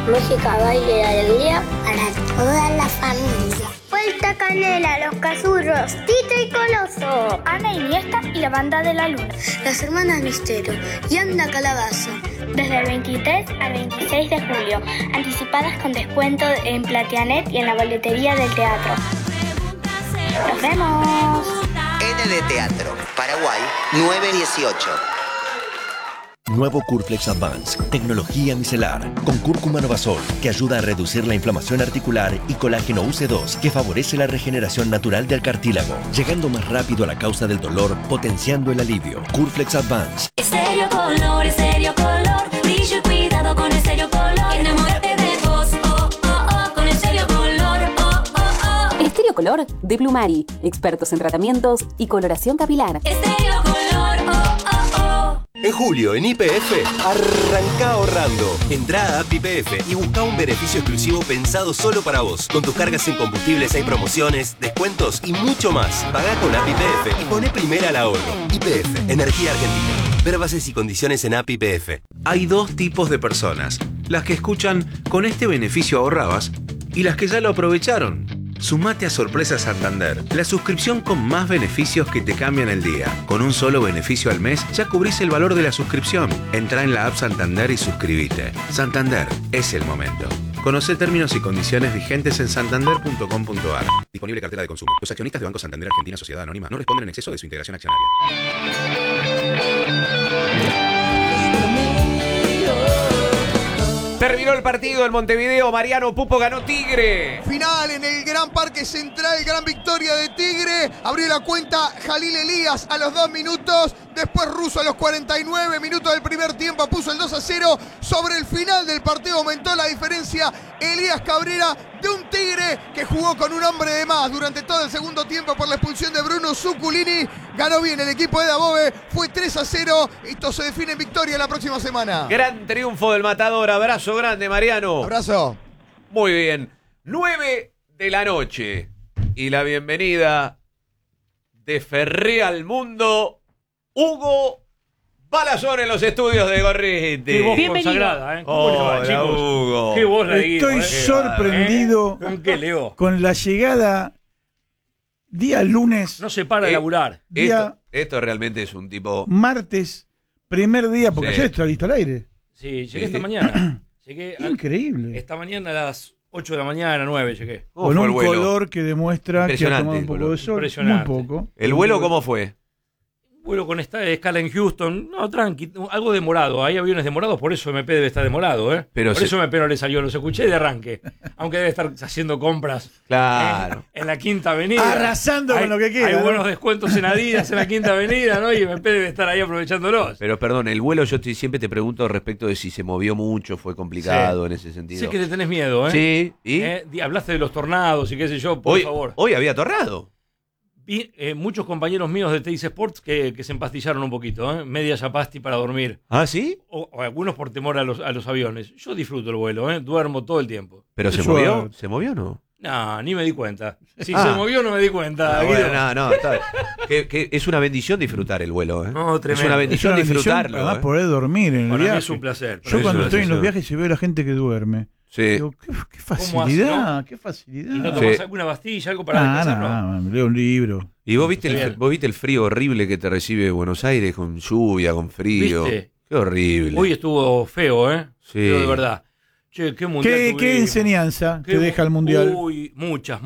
Música, baile y alegría para toda la familia. Vuelta Canela, Los Cazurros, Tito y Coloso, Ana Iniesta y la Banda de la Luna. Las Hermanas Misterio y Anda Calabaza. Desde el 23 al 26 de julio. Anticipadas con descuento en Plateanet y en la boletería del teatro. ¡Nos vemos! ND Teatro, Paraguay, 918. Nuevo Curflex Advance, tecnología micelar, con cúrcuma novazol, que ayuda a reducir la inflamación articular, y colágeno UC2, que favorece la regeneración natural del cartílago, llegando más rápido a la causa del dolor, potenciando el alivio. Curflex Advance. Estéreo Color, brillo y cuidado con Estéreo Color. Enamórate de vos, con Estéreo Color, Estéreo Color de Plumari, expertos en tratamientos y coloración capilar. Estéreo Color, En julio, en YPF, arranca ahorrando. Entrá a App YPF y busca un beneficio exclusivo pensado solo para vos. Con tus cargas en combustibles hay promociones, descuentos y mucho más. Pagá con App YPF y poné primera al ahorro. YPF, Energía Argentina. Ver bases y condiciones en App YPF. Hay dos tipos de personas: las que escuchan "con este beneficio ahorrabas" y las que ya lo aprovecharon. Sumate a Sorpresa Santander, la suscripción con más beneficios que te cambian el día. Con un solo beneficio al mes ya cubrís el valor de la suscripción. Entrá en la app Santander y suscríbete. Santander, es el momento. Conocé términos y condiciones vigentes en santander.com.ar. Disponible cartera de consumo. Los accionistas de Banco Santander Argentina Sociedad Anónima no responden en exceso de su integración accionaria. Terminó el partido en Montevideo. Mariano Pupo ganó Tigre. Final en el Gran Parque Central. Gran victoria de Tigre. Abrió la cuenta Jalil Elías a los 2 minutos. Después Russo a los 49 minutos del primer tiempo puso el 2-0. Sobre el final del partido aumentó la diferencia Elías Cabrera, de un Tigre que jugó con un hombre de más durante todo el segundo tiempo por la expulsión de Bruno Zuculini. Ganó bien el equipo de Dabove. Fue 3-0. Esto se define en victoria la próxima semana. Gran triunfo del Matador. Abrazo grande, Mariano. Abrazo. Muy bien. 9 de la noche. Y la bienvenida de Ferré al mundo, Hugo Palazón en los estudios de Gorriti. Qué voz consagrada, ¿eh? ¿Cómo le va, chicos? Hugo. Qué voz le digo. Estoy sorprendido ¿Con qué, Leo? con la llegada día lunes. No se para de laburar. Esto realmente es un tipo... Martes, primer día, porque ayer está listo al aire. Sí, llegué esta mañana. Increíble. Esta mañana a las 8 de la mañana, 9 llegué. Con un color que demuestra que ha tomado un poco de sol. Impresionante. Muy poco. ¿El vuelo cómo fue? Vuelo con esta escala en Houston. No, tranqui, algo demorado. Hay aviones demorados, por eso MP debe estar demorado, ¿eh? Por eso MP no le salió, los escuché de arranque. Aunque debe estar haciendo compras. Claro. En la Quinta Avenida. Arrasando con lo que queda. Hay buenos descuentos en Adidas en la Quinta Avenida, ¿no? Y MP debe estar ahí aprovechándolos. Pero perdón, el vuelo yo siempre te pregunto respecto de si se movió mucho, fue complicado en ese sentido. Sé que le tenés miedo, ¿eh? Sí, ¿y? Hablaste de los tornados y qué sé yo, por favor. Hoy había tornado. Vi muchos compañeros míos de Teis Sports que se empastillaron un poquito, ¿eh? Media chapasti para dormir. ¿Ah, sí? O algunos por temor a los aviones. Yo disfruto el vuelo, ¿eh? Duermo todo el tiempo. ¿Pero se movió? ¿Se movió o no? No, ni me di cuenta. Si se movió no me di cuenta. No, está bien. que es una bendición disfrutar el vuelo, ¿eh? No, tremendo. Es una bendición disfrutarlo. Además, poder dormir en el Para viaje. mí es un placer. Yo cuando estoy en los viajes y veo a la gente que duerme. Sí. Digo, qué facilidad, ¿no? qué facilidad. ¿Y no tomás alguna pastilla, algo para descansar? No, leo un libro. ¿Y vos viste el frío horrible que te recibe Buenos Aires con lluvia, con frío? ¿Viste? Qué horrible. Hoy estuvo feo, ¿eh? Sí. Pero de verdad. Che, qué mundial ¿Qué enseñanza te deja el mundial? Uy, muchas.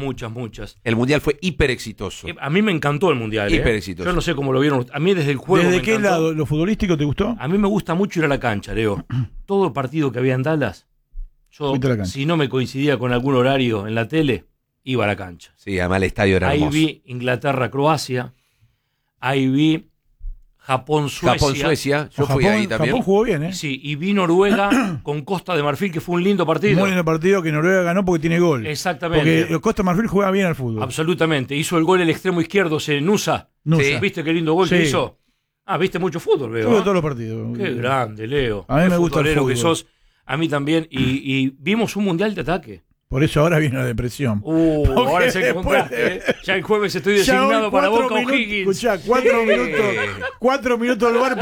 El mundial fue hiper exitoso. A mí me encantó el mundial. Hiper exitoso. Yo no sé cómo lo vieron. A mí desde el juego ¿Desde me qué encantó. lado? ¿Lo futbolístico te gustó? A mí me gusta mucho ir a la cancha, Leo. Todo el partido que había en Dallas, yo, si no me coincidía con algún horario en la tele, iba a la cancha. Sí, además el estadio era hermoso. Ahí vi Inglaterra-Croacia. Ahí vi Japón-Suecia. Japón-Suecia, yo fui ahí también. Japón jugó bien, ¿eh? Sí, y vi Noruega con Costa de Marfil, que fue un lindo partido. Muy lindo partido que Noruega ganó porque tiene gol. Exactamente. Porque Costa de Marfil juega bien al fútbol. Absolutamente. Hizo el gol el extremo izquierdo, Nusa. Sí. ¿Viste qué lindo gol que hizo? Viste mucho fútbol, veo. Yo veo todos los partidos. Qué grande, Leo. A mí me gusta el fútbol. Que sos. A mí también. Y vimos un mundial de ataque. Por eso ahora viene la depresión. Ahora sé que contraste, ¿eh? Ya el jueves estoy designado para Boca O'Higgins. Escuchá, 4 minutos al bar.